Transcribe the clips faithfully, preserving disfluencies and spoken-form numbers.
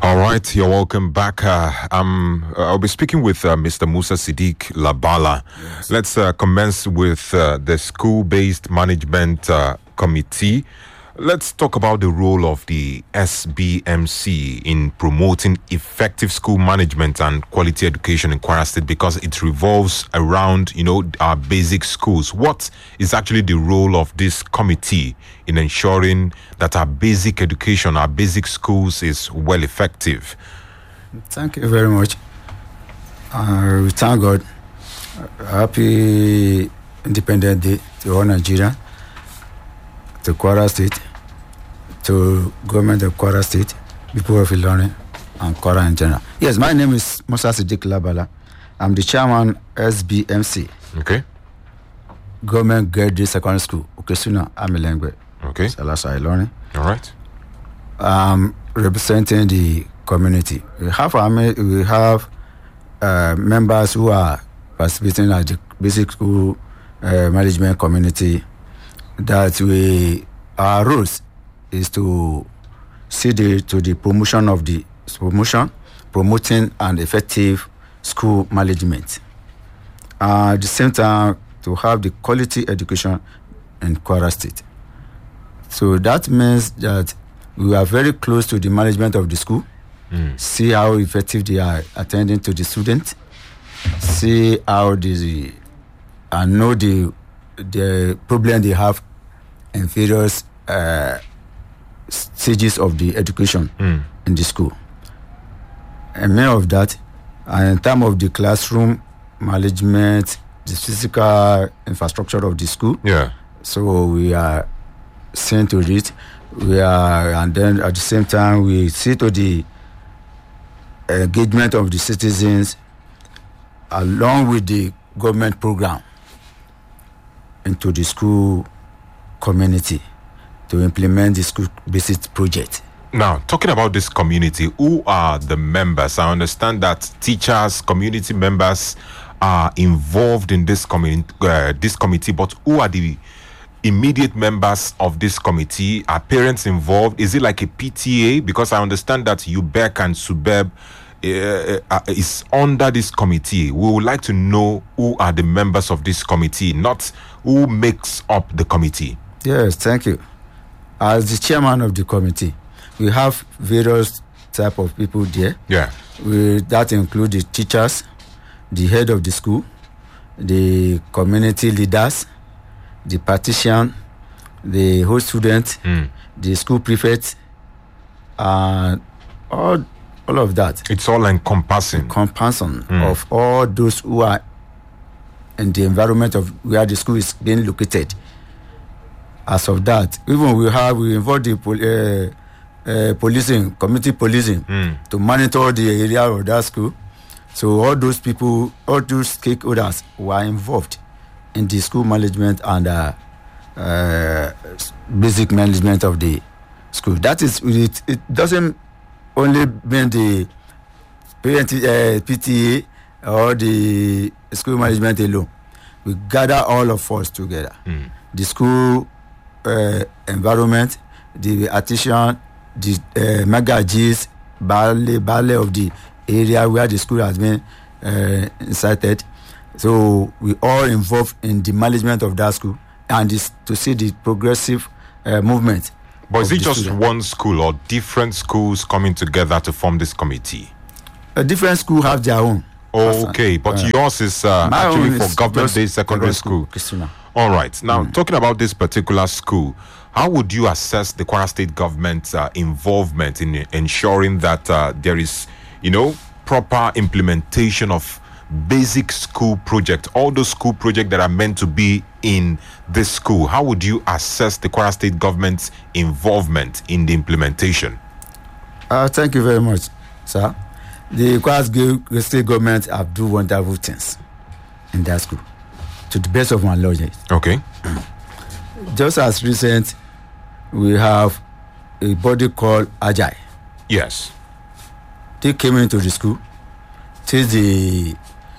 All right, you're welcome back. Uh, um, I'll be speaking with uh, Mister Musa Siddiq Labala. Yes. Let's uh, commence with uh, the School-Based Management uh, Committee. Let's talk about the role of the S B M C in promoting effective school management and quality education in Kwara State, because it revolves around, you know, our basic schools. What is actually the role of this committee in ensuring that our basic education, our basic schools is well effective? Thank you very much. Uh, we thank God. Happy Independent Day to all Nigeria, to Kwara State, to government of Kwara State, people of Ilorin, and Kwara in general. Yes, my name is Musa Siddiq Labala. I'm the chairman S B M C. Okay. Government Graduate Secondary School, Okesuna Amilengwe. Okay. Salasa Ilorin. All right. Um, representing the community. We have we have uh, members who are participating at the basic school uh, management community. That we our rules is to see the to the promotion of the promotion, promoting an effective school management. Uh, at the same time, to have the quality education in Kwara State. So that means that we are very close to the management of the school. Mm. See how effective they are attending to the students. See how the and know the the problem they have in various uh, stages of the education mm. in the school. And many of that, and in terms of the classroom management, the physical infrastructure of the school. Yeah. So we are seeing to it. We are, and then at the same time, we see to the engagement of the citizens along with the government program into the school community to implement the school basic project. Now, talking about this community, who are the members? I understand that teachers, community members are involved in this, commun- uh, this committee, but who are the immediate members of this committee? Are parents involved? Is it like a P T A? Because I understand that U B E C and SUBEB uh, uh, is under this committee. We would like to know who are the members of this committee, not who makes up the committee. Yes, thank you. As the chairman of the committee, we have various type of people there. Yeah. We, that include the teachers, the head of the school, the community leaders, the partition, the whole student, mm. the school prefect, and all all of that. It's all encompassing. Encompassing mm. of all those who are in the environment of where the school is being located. As of that, even we have we involve the pol- uh, uh, policing, community policing, mm. to monitor the area of that school. So all those people, all those stakeholders were involved in the school management and uh, uh, basic management of the school. That is, it, it doesn't only mean the parent, uh, P T A or the school management alone. We gather all of us together. Mm. The school uh, environment, the artisan, the uh, magajis, ballet, ballet of the area where the school has been uh, incited. So we all involved in the management of that school and this, to see the progressive uh, movement. But is it just student. one school or different schools coming together to form this committee? A different school have their own. Oh, okay, but uh, yours is uh, actually for government-based secondary school. school. All right. Now, mm. talking about this particular school, how would you assess the Kwara State government's uh, involvement in ensuring that uh, there is, you know, proper implementation of basic school project, all those school projects that are meant to be in this school? How would you assess the Kwara State government's involvement in the implementation? Uh, thank you very much, sir. The Kwara State government have do wonderful things in that school, to the best of my knowledge. Okay. Just as recent, we have a body called Agile. Yes. They came into the school, till the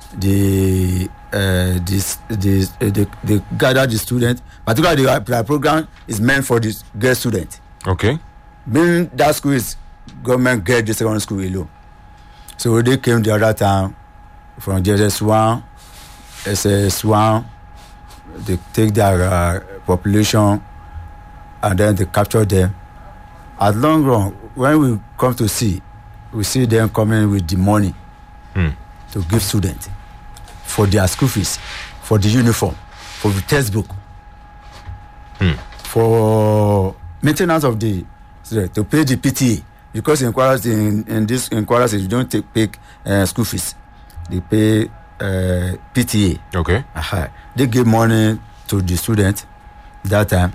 the uh, this this uh, they, they gather the students. Particularly, the, the program is meant for the girl student. Okay. Being that school is government get the secondary school alone. So they came the other time from J S S one, S S one, they take their uh, population and then they capture them. At long run, when we come to see, we see them coming with the money mm. to give students for their school fees, for the uniform, for the textbook, mm. for maintenance of the student, to pay the P T A. Because in Kwara, in, in this in Kwara, you don't take pay uh, school fees, they pay uh, P T A. Okay. Uh-huh. They give money to the student that time.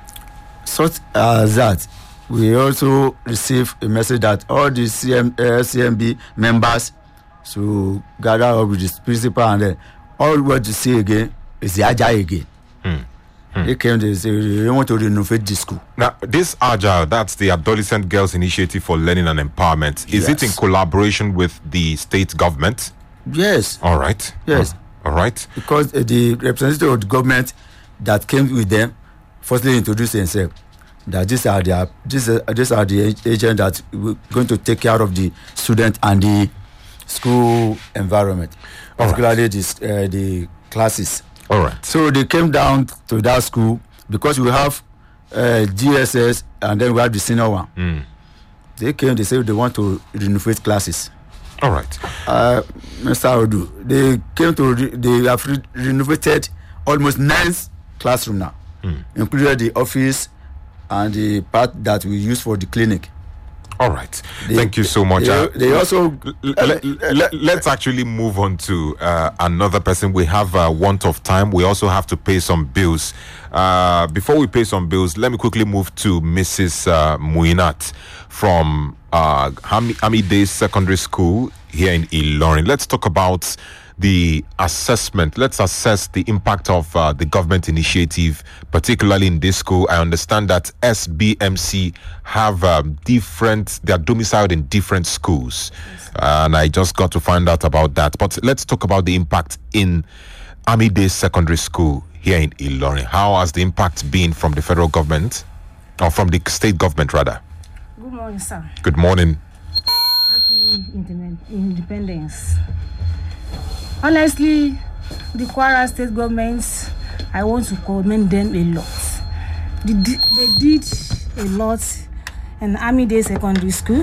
Such as that, we also receive a message that all the C M, uh, C M B members should gather up with the principal, and then all what you see again is the Agile again. Mm. Hmm. They came, they say they want to renovate the school. Now, this Agile, that's the Adolescent Girls Initiative for Learning and Empowerment. Is yes. it in collaboration with the state government? Yes. All right. Yes. All right. Because uh, the representative of the government that came with them firstly introduced themselves. That these are the these are, these are the agents that we're going to take care of the student and the school environment, all particularly right. this, uh, the classes. All right. So they came down to that school because we have uh, G S S and then we have the senior one. Mm. They came, they said they want to renovate classes. All right. Uh, Mister Odu, they came to, re- they have re- renovated almost nine classrooms now, mm. including the office and the part that we use for the clinic. All right. They, Thank you so much. They, uh, they also... Let, let, let's actually move on to uh, another person. We have a want of time. We also have to pay some bills. Uh, before we pay some bills, let me quickly move to Missus Uh, Muinat from uh, Amide Secondary School here in Ilorin. Let's talk about the assessment. Let's assess the impact of uh, the government initiative, particularly in this school. I understand that S B M C have um, different, they are domiciled in different schools. Yes. Uh, and I just got to find out about that. But let's talk about the impact in Amide Secondary School here in Ilorin. How has the impact been from the federal government, or from the state government rather? Good morning, sir. Good morning. Happy independence. Honestly, the Kwara state governments, I want to commend them a lot. They, they did a lot in Amide Secondary School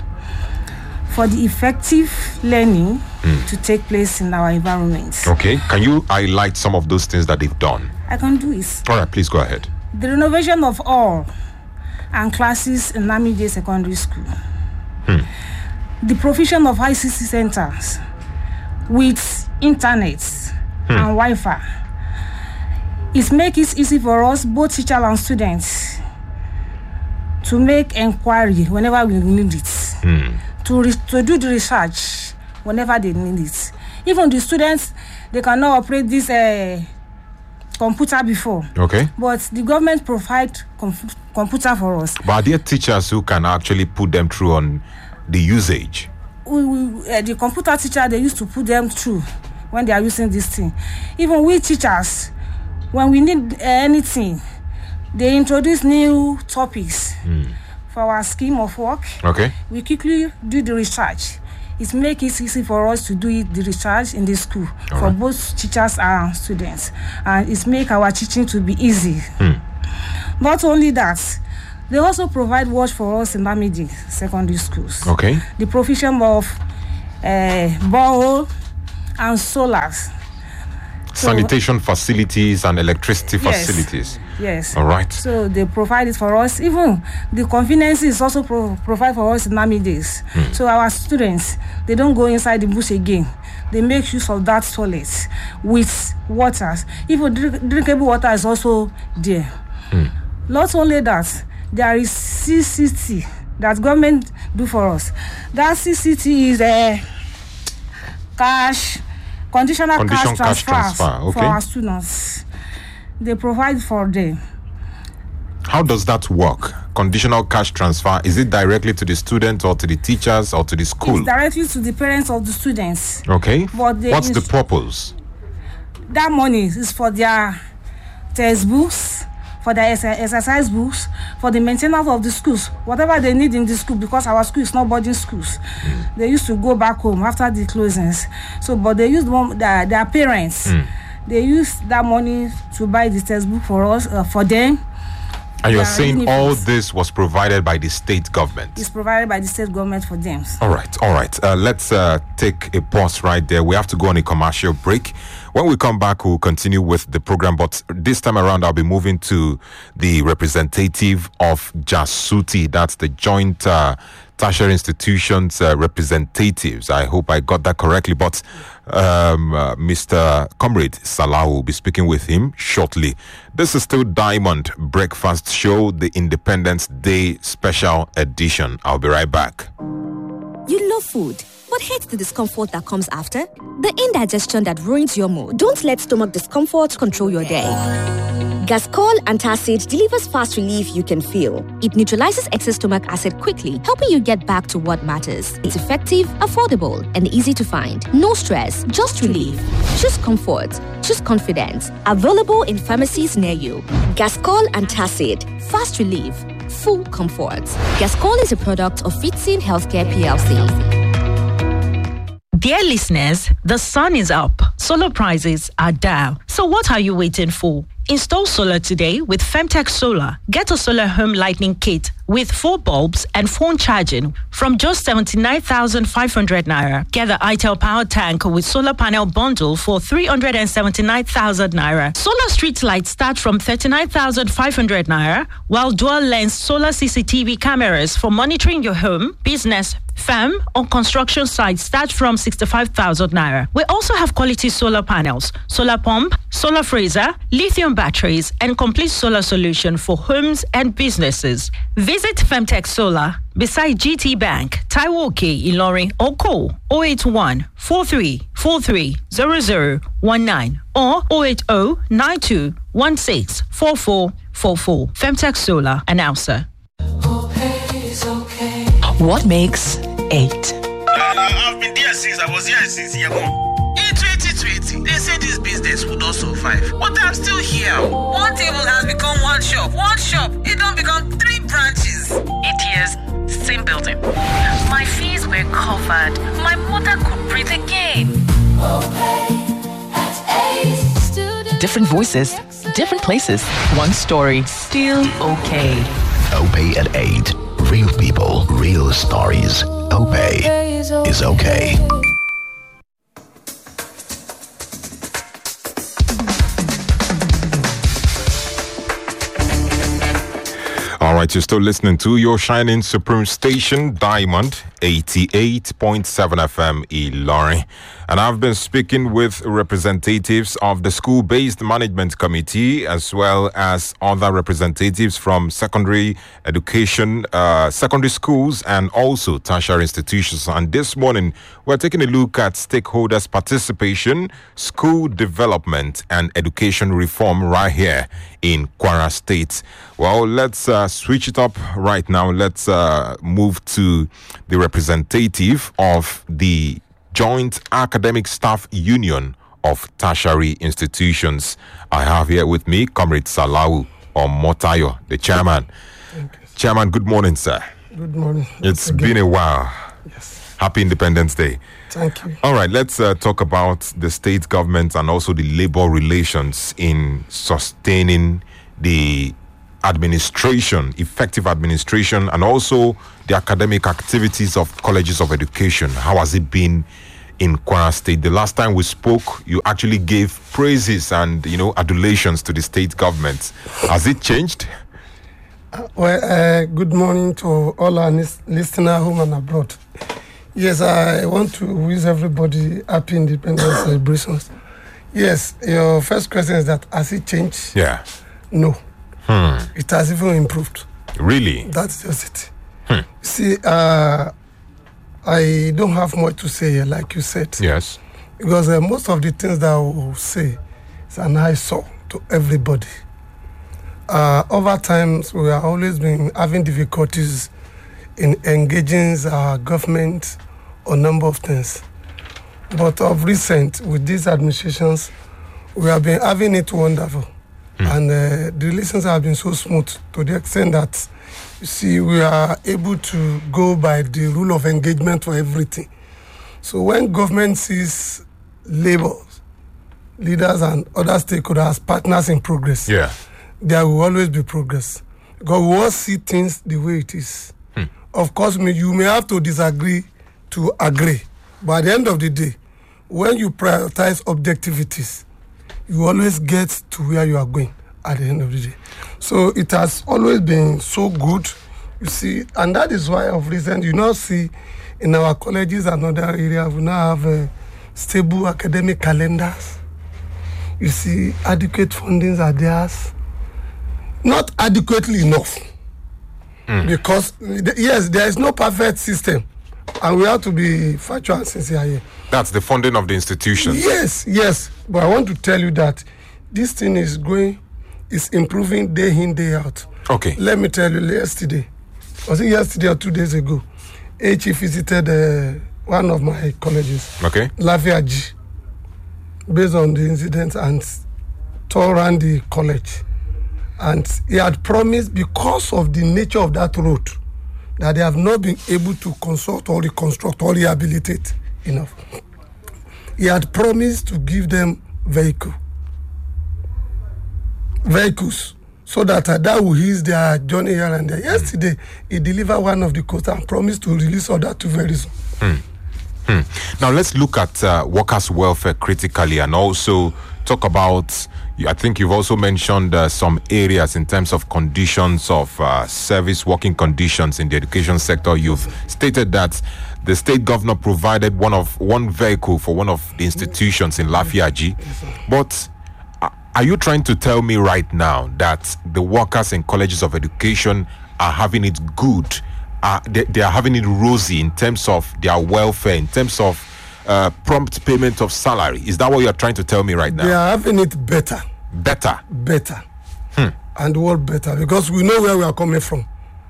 for the effective learning mm. to take place in our environment. Okay, can you highlight some of those things that they've done? I can do it. All right, please go ahead. The renovation of all and classes in Amide Secondary School. Hmm. The provision of I C C centers with internet hmm. and Wi-Fi. It makes it easy for us, both teachers and students, to make inquiry whenever we need it, hmm. to, re- to do the research whenever they need it. Even the students, they cannot operate this uh, computer before. Okay. But the government provide com- computer for us. But are there teachers who can actually put them through on the usage? We, we, uh, the computer teacher, they used to put them through when they are using this thing. Even we teachers, when we need uh, anything, they introduce new topics mm. for our scheme of work. Okay. We quickly do the research. It makes it easy for us to do it, the research in the school All for right. both teachers and students. And it makes our teaching to be easy. Mm. Not only that, they also provide watch for us in Amide secondary schools. Okay. The provision of uh, borehole and solars. Sanitation so, facilities and electricity yes, facilities. Yes. All right. So they provide it for us. Even the convenience is also pro- provide for us in Amides. Hmm. So our students, they don't go inside the bush again. They make use of that toilet with water. Even drink- drinkable water is also there. Hmm. Not only that, there is C C T that government do for us. That C C T is a cash, conditional Condition cash, cash transfer okay. for our students. They provide for them. How does that work? Conditional cash transfer, is it directly to the student or to the teachers or to the school? It's directly to the parents of the students. Okay. But what's the purpose? That money is for their textbooks, for their ex- exercise books, for the maintenance of the schools, whatever they need in the school, because our school is not boarding schools. Mm. They used to go back home after the closings. So, but they used one, their, their parents, mm. they used that money to buy the textbook for us, uh, for them. And you're saying all this was provided by the state government? It's provided by the state government for them. All right, all right. Uh, let's uh, take a pause right there. We have to go on a commercial break. When we come back, we'll continue with the program. But this time around, I'll be moving to the representative of JASUTI. That's the Joint uh, Tertiary Institutions uh, Representatives. I hope I got that correctly. But um, uh, Mister Comrade Salah will be speaking with him shortly. This is still Diamond Breakfast Show, the Independence Day Special Edition. I'll be right back. You love food, but hate the discomfort that comes after? The indigestion that ruins your mood. Don't let stomach discomfort control your day. Gascol Antacid delivers fast relief you can feel. It neutralizes excess stomach acid quickly, helping you get back to what matters. It's effective, affordable, and easy to find. No stress, just relief. Choose comfort. Choose confidence. Available in pharmacies near you. Gascol Antacid. Fast relief. Full comfort. Gascol is a product of Fitzin Healthcare P L C. Dear listeners, the sun is up. Solar prices are down. So what are you waiting for? Install solar today with Femtech Solar. Get a solar home lighting kit with four bulbs and phone charging from just seventy-nine thousand five hundred naira. Get the itel power tank with solar panel bundle for three hundred seventy-nine thousand naira. Solar street lights start from thirty-nine thousand five hundred naira, while dual lens solar C C T V cameras for monitoring your home, business, farm or construction sites start from sixty-five thousand naira. We also have quality solar panels, solar pump, solar freezer, lithium batteries, and complete solar solution for homes and businesses. Visit Femtech Solar beside G T Bank, Taiwo K, Ilorin, or call zero eight one, four three four three, zero zero one nine or zero eight zero, nine two one six, four four four four. Femtech Solar, announcer. What makes eight? Uh, I've been there since I was here since year one. In twenty twenty, they said this business would not survive, but I'm still here. One table has become one shop. One shop, it don't become three branches. Eight years, same building. My fees were covered. My mother could breathe again. Different voices, different places. One story, still okay. OPay at eight. Real people, real stories. OPay is okay. All right, you're still listening to your shining supreme station, Diamond eighty-eight point seven F M Ilorin. And I've been speaking with representatives of the School-Based Management Committee as well as other representatives from secondary education, uh, secondary schools, and also tertiary institutions. And this morning, we're taking a look at stakeholders' participation, school development, and education reform right here in Kwara State. Well, let's uh, switch it up right now. Let's uh, move to the representative of the Joint Academic Staff Union of Tertiary Institutions. I have here with me Comrade Salahu Omotayo, the chairman. Chairman, good morning, sir. Good morning. It's been a while. Yes. Happy Independence Day. Thank you. All right, let's uh, talk about the state government and also the labor relations in sustaining the administration, effective administration, and also the academic activities of colleges of education. How has it been in Kwara State? The last time we spoke, you actually gave praises and, you know, adulations to the state government. Has it changed? Uh, well, uh, good morning to all our lis- listeners home and abroad. Yes, I want to wish everybody happy independence celebrations. Yes, your first question is that has it changed? Yeah. No. Hmm. It has even improved. Really? That's just it. Hmm. See, uh, I don't have much to say here, like you said. Yes. Because uh, most of the things that I will say is an eyesore to everybody. Uh, over time, we have always been having difficulties in engaging our government on a number of things. But of recent, with these administrations, we have been having it wonderful. Mm. And uh, the relations have been so smooth to the extent that, you see, we are able to go by the rule of engagement for everything. So when government sees labor, leaders and other stakeholders as partners in progress, yeah, there will always be progress. Because we all see things the way it is. Hmm. Of course, you may have to disagree to agree. But at the end of the day, when you prioritize objectivities, you always get to where you are going at the end of the day. So it has always been so good, you see, and that is why of recent you now see in our colleges and other areas, we now have uh, stable academic calendars. You see, adequate fundings are theirs. Not adequately enough. Mm. Because, yes, there is no perfect system. And we have to be factual and sincere here. That's the funding of the institutions. Yes, yes. But I want to tell you that this thing is going, is improving day in, day out. Okay. Let me tell you, yesterday, was it yesterday or two days ago, H E visited uh, one of my colleges. Okay. Lafiaji, based on the incident, and toured around the college. And he had promised, because of the nature of that road, that they have not been able to consult or reconstruct or rehabilitate enough. He had promised to give them vehicle, vehicles, so that uh, that will ease their journey here and there. Yesterday, he delivered one of the coasters and promised to release other two very soon. Hmm. Hmm. Now let's look at uh, workers' welfare critically, and also talk about, I think you've also mentioned uh, some areas in terms of conditions of uh, service, working conditions in the education sector. You've stated that the state governor provided one of one vehicle for one of the institutions in Lafiaji. But uh, are you trying to tell me right now that the workers in colleges of education are having it good? Uh, they, they are having it rosy in terms of their welfare, in terms of uh, prompt payment of salary? Is that what you are trying to tell me right now? They are having it better. Better? Better. Hmm. And what better? Because we know where we are coming from.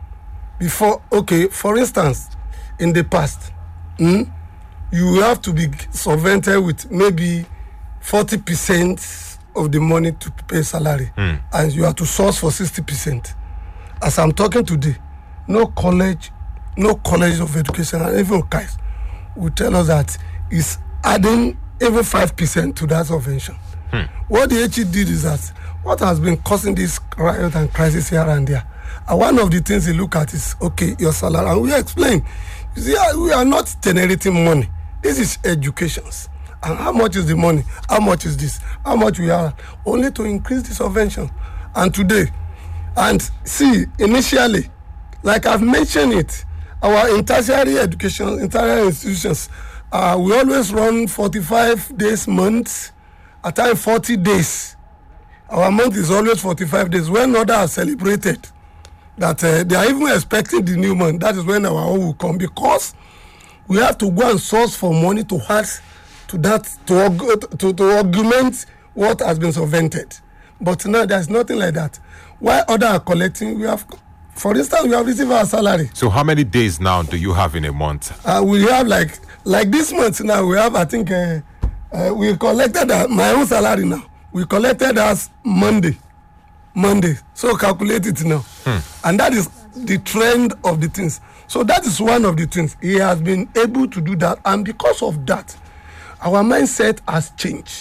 Before, okay, for instance, in the past, hmm, you have to be subvented with maybe forty percent of the money to pay salary. Hmm. And you have to source for sixty percent. As I'm talking today, no college, no college of education, and even C A I S will tell us that it's adding even five percent to that subvention. Hmm. What the H E did is that what has been causing this riot and crisis here and there, and one of the things they look at is, okay, your salary, and we explain, you see, we are not generating money. This is education. And how much is the money? How much is this? How much we are? Only to increase the subvention. And today, and see, initially, like I've mentioned it, our in tertiary education, in tertiary institutions, uh, we always run forty-five days months, at times forty days. Our month is always forty-five days. When others are celebrated, that uh, they are even expecting the new month, that is when our own will come, because we have to go and source for money to add to that, to, to, to augment what has been subvented. But now there's nothing like that. While others are collecting, we have, for instance, we have received our salary. So how many days now do you have in a month? Uh, we have like, like this month now, we have, I think, uh, uh, we collected uh, my own salary now. We collected as Monday. Monday. So calculate it now. Hmm. And that is the trend of the things. So that is one of the things. He has been able to do that. And because of that, our mindset has changed.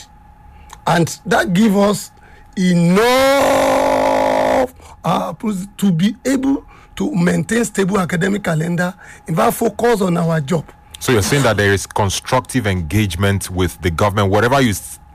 And that gives us enough uh, to be able to maintain stable academic calendar, in fact, focus on our job. So you're saying that there is constructive engagement with the government, whatever you